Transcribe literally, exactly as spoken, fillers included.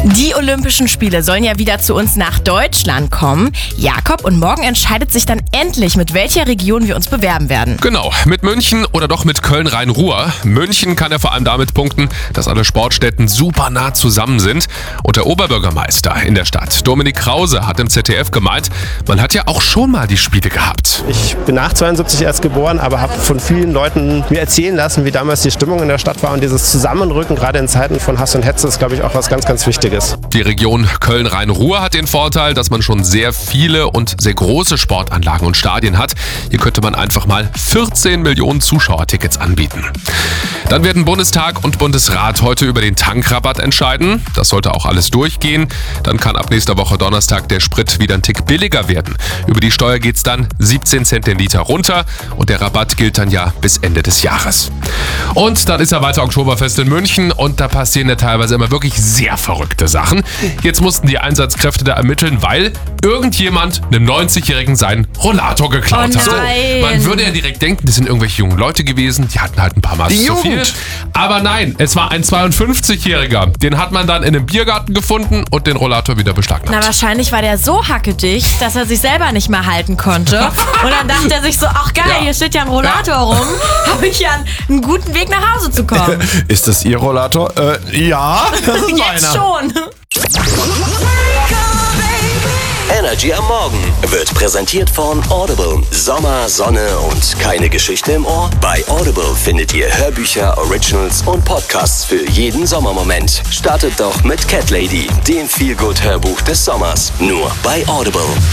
Die Olympischen Spiele sollen ja wieder zu uns nach Deutschland kommen. Jakob, und morgen entscheidet sich dann endlich, mit welcher Region wir uns bewerben werden. Genau, mit München oder doch mit Köln-Rhein-Ruhr. München kann ja vor allem damit punkten, dass alle Sportstätten super nah zusammen sind. Und der Oberbürgermeister in der Stadt, Dominik Krause, hat im Z D F gemeint, man hat ja auch schon mal die Spiele gehabt. Ich bin nach zweiundsiebzig erst geboren, aber habe von vielen Leuten mir erzählen lassen, wie damals die Stimmung in der Stadt war. Und dieses Zusammenrücken, gerade in Zeiten von Hass und Hetze, ist, glaube ich, auch was ganz, ganz Wichtiges. Die Region Köln-Rhein-Ruhr hat den Vorteil, dass man schon sehr viele und sehr große Sportanlagen und Stadien hat. Hier könnte man einfach mal vierzehn Millionen Zuschauertickets anbieten. Dann werden Bundestag und Bundesrat heute über den Tankrabatt entscheiden. Das sollte auch alles durchgehen. Dann kann ab nächster Woche Donnerstag der Sprit wieder ein Tick billiger werden. Über die Steuer geht's dann siebzehn Cent den Liter runter und der Rabatt gilt dann ja bis Ende des Jahres. Und dann ist ja weiter Oktoberfest in München und da passieren ja teilweise immer wirklich sehr verrückte Sachen. Jetzt mussten die Einsatzkräfte da ermitteln, weil irgendjemand einem neunzigjährigen seinen Rollator geklaut Oh hat. nein. Man würde ja direkt denken, das sind irgendwelche jungen Leute gewesen, die hatten halt ein paar Mal zu viel. Aber nein, es war ein zweiundfünfzigjähriger. Den hat man dann in einem Biergarten gefunden und den Rollator wieder beschlagnahmt. Na, wahrscheinlich war der so hackedicht, dass er sich selber nicht mehr halten konnte. Und dann dachte er sich so, ach geil, Ja. hier steht ja ein Rollator rum. Habe ich ja einen guten Weg nach Hause zu kommen. Ist das Ihr Rollator? Äh, ja, das ist Jetzt meiner. schon. Energy am Morgen wird präsentiert von Audible. Sommer, Sonne und keine Geschichte im Ohr? Bei Audible findet ihr Hörbücher, Originals und Podcasts für jeden Sommermoment. Startet doch mit Cat Lady, dem Feel-Good-Hörbuch des Sommers. Nur bei Audible.